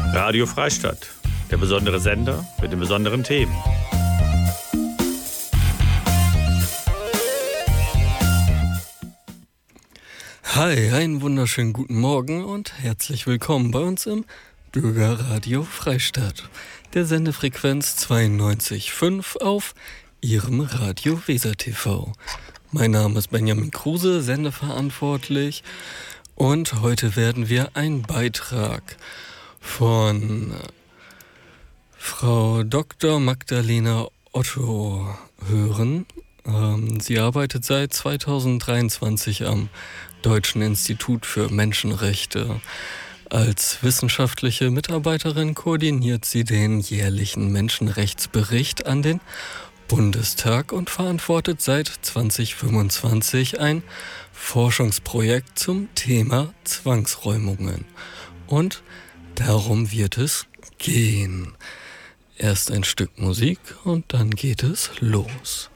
Radio Freistadt, der besondere Sender mit den besonderen Themen. Hi, einen wunderschönen guten Morgen und herzlich willkommen bei uns im Bürgerradio Freistadt, der Sendefrequenz 92.5 auf Ihrem Radio Weser TV. Mein Name ist Benjamin Kruse, sendeverantwortlich, und heute werden wir einen Beitrag von Frau Dr. Magdalena Otto hören. Sie arbeitet seit 2023 am Deutschen Institut für Menschenrechte. Als wissenschaftliche Mitarbeiterin koordiniert sie den jährlichen Menschenrechtsbericht an den Bundestag und verantwortet seit 2025 ein Forschungsprojekt zum Thema Zwangsräumungen. Und darum wird es gehen. Erst ein Stück Musik und dann geht es los.